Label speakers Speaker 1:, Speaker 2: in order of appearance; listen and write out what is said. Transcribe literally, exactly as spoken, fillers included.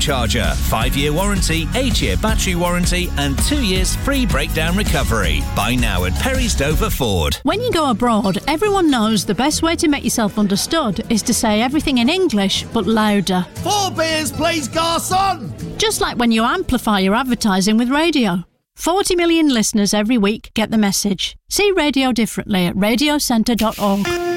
Speaker 1: charger, five-year warranty, eight-year battery warranty and two years free breakdown recovery. Buy now at Perry's Dover Ford.
Speaker 2: When you go abroad, everyone knows the best way to make yourself understood is to say everything in English, but louder.
Speaker 3: Four beers, please, garçon!
Speaker 2: Just like when you amplify your advertising with radio. forty million listeners every week get the message. See radio differently at radio centre dot org.